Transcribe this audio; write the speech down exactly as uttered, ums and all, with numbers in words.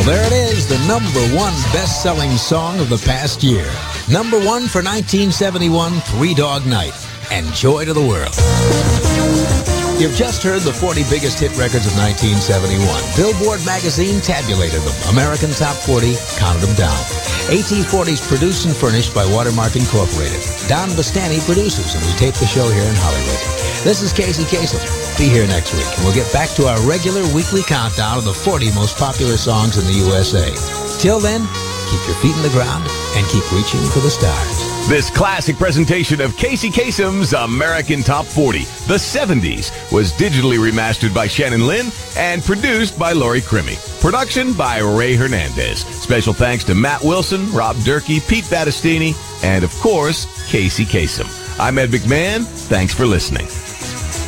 Well, there it is, the number one best-selling song of the past year. Number one for nineteen seventy-one, Three Dog Night, and Joy to the World. You've just heard the forty biggest hit records of nineteen seventy-one. Billboard magazine tabulated them. American Top forty counted them down. A T forty is produced and furnished by Watermark Incorporated. Don Bastani produces, and we tape the show here in Hollywood. This is Casey Kasem. Be here next week, and we'll get back to our regular weekly countdown of the forty most popular songs in the U S A. Till then, keep your feet in the ground and keep reaching for the stars. This classic presentation of Casey Kasem's American Top forty, the seventies, was digitally remastered by Shannon Lynn and produced by Lori Crimmy. Production by Ray Hernandez. Special thanks to Matt Wilson, Rob Durkee, Pete Battistini, and of course, Casey Kasem. I'm Ed McMahon. Thanks for listening.